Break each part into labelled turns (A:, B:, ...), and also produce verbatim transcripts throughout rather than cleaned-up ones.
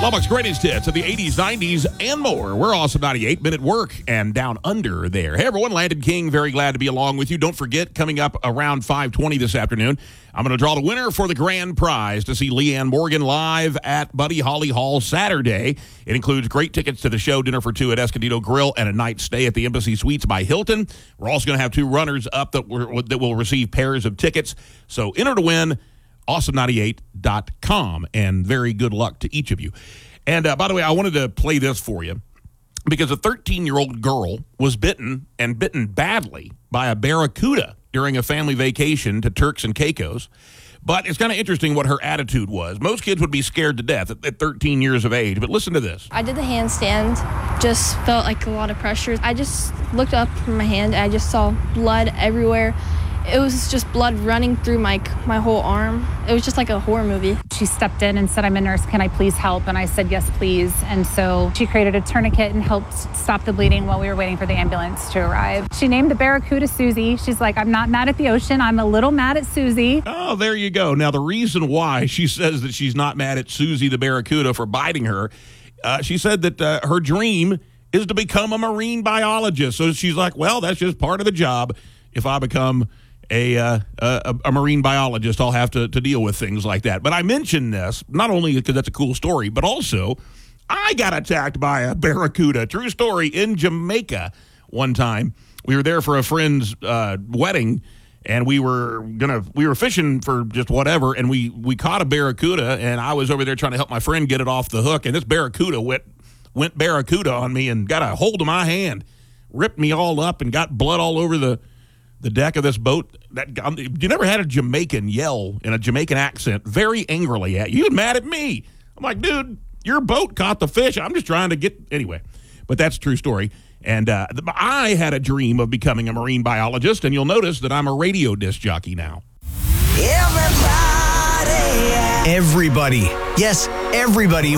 A: Lubbock's greatest hits of the eighties, nineties, and more. We're Awesome ninety-eight, Minute Work, and Down Under there. Hey, everyone, Landon King, very glad to be along with you. Don't forget, coming up around five twenty this afternoon, I'm going to draw the winner for the grand prize to see Leanne Morgan live at Buddy Holly Hall Saturday. It includes great tickets to the show, dinner for two at Escondido Grill, and a night stay at the Embassy Suites by Hilton. We're also going to have two runners up that, were, that will receive pairs of tickets. So enter to win. awesome ninety-eight dot com, and very good luck to each of you. And uh, by the way, I wanted to play this for you because a thirteen-year-old girl was bitten, and bitten badly, by a barracuda during a family vacation to Turks and Caicos. But it's kind of interesting what her attitude was. Most kids would be scared to death at, at thirteen years of age, but listen to this.
B: I did the handstand, just felt like a lot of pressure. I just looked up from my hand, and I just saw blood everywhere. It was just blood running through my my whole arm. It was just like a horror movie.
C: She stepped in and said, "I'm a nurse, can I please help?" And I said, "Yes, please." And so she created a tourniquet and helped stop the bleeding while we were waiting for the ambulance to arrive. She named the barracuda Susie. She's like, "I'm not mad at the ocean. I'm a little mad at Susie."
A: Oh, there you go. Now, the reason why she says that she's not mad at Susie the barracuda for biting her, uh, she said that uh, her dream is to become a marine biologist. So she's like, well, that's just part of the job. If I become A, uh, a a marine biologist, I'll have to, to deal with things like that. But I mention this not only because that's a cool story, but also I got attacked by a barracuda. True story, in Jamaica one time. We were there for a friend's uh, wedding, and we were gonna we were fishing for just whatever, and we we caught a barracuda, and I was over there trying to help my friend get it off the hook, and this barracuda went went barracuda on me and got a hold of my hand, ripped me all up, and got blood all over the. the deck of this boat. That um, you never had a Jamaican yell in a Jamaican accent very angrily at you. You mad at me. I'm like, dude, your boat caught the fish. I'm just trying to get, anyway. But that's a true story. And uh, I had a dream of becoming a marine biologist, and you'll notice that I'm a radio disc jockey now.
D: Everybody, everybody, yes, everybody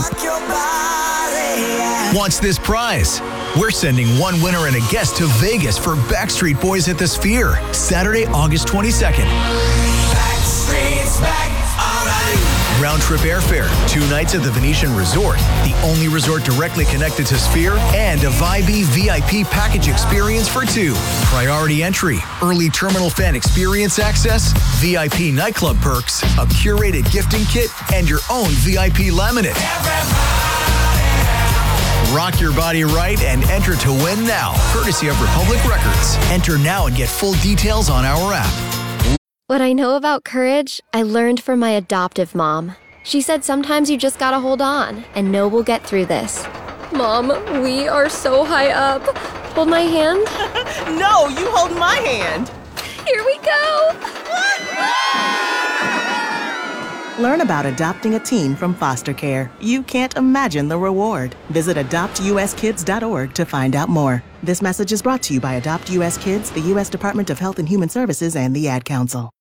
D: wants this prize. We're sending one winner and a guest to Vegas for Backstreet Boys at the Sphere, Saturday, August twenty-second. Backstreet's back, all right. Round-trip airfare, two nights at the Venetian Resort, the only resort directly connected to Sphere, and a Vibee V I P package experience for two. Priority entry, early terminal fan experience access, V I P nightclub perks, a curated gifting kit, and your own V I P laminate. Everybody. Rock your body right and enter to win now, courtesy of Republic Records. Enter now and get full details on our app.
E: What I know about courage, I learned from my adoptive mom. She said sometimes you just gotta hold on and know we'll get through this. Mom, we are so high up. Hold my hand.
F: No, you hold my hand.
E: Here we go.
F: Learn about adopting a teen from foster care. You can't imagine the reward. Visit adopt u s kids dot org to find out more. This message is brought to you by Adopt U S Kids, the U S Department of Health and Human Services, and the Ad Council.